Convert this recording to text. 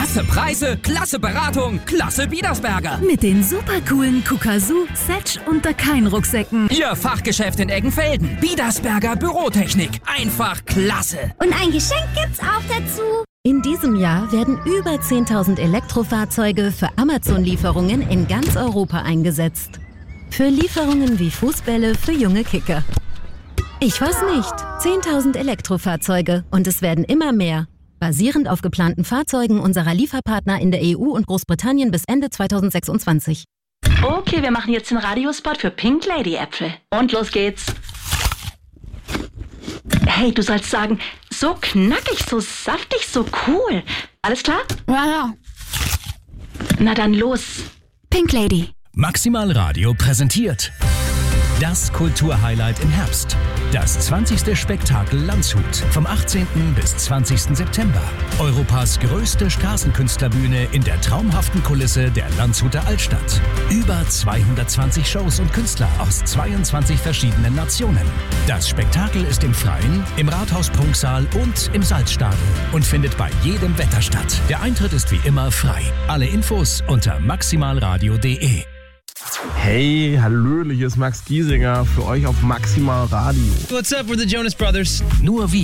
Klasse Preise, klasse Beratung, klasse Biedersberger. Mit den super coolen Kukasu, Setsch und Dakein-Rucksäcken. Ihr Fachgeschäft in Eggenfelden. Biedersberger Bürotechnik. Einfach klasse. Und ein Geschenk gibt's auch dazu. In diesem Jahr werden über 10.000 Elektrofahrzeuge für Amazon-Lieferungen in ganz Europa eingesetzt. Für Lieferungen wie Fußbälle für junge Kicker. Ich weiß nicht. 10.000 Elektrofahrzeuge und es werden immer mehr. Basierend auf geplanten Fahrzeugen unserer Lieferpartner in der EU und Großbritannien bis Ende 2026. Okay, wir machen jetzt den Radiospot für Pink Lady Äpfel. Und los geht's. Hey, du sollst sagen, so knackig, so saftig, so cool. Alles klar? Ja. Na dann los. Pink Lady. Maximal Radio präsentiert das Kulturhighlight im Herbst. Das 20. Spektakel Landshut vom 18. bis 20. September. Europas größte Straßenkünstlerbühne in der traumhaften Kulisse der Landshuter Altstadt. Über 220 Shows und Künstler aus 22 verschiedenen Nationen. Das Spektakel ist im Freien, im Rathaus-Prunksaal und im Salzstadel und findet bei jedem Wetter statt. Der Eintritt ist wie immer frei. Alle Infos unter maximalradio.de. Hey, hallöle, hier ist Max Giesinger für euch auf Maximal Radio. What's up, we're the Jonas Brothers. Nur wir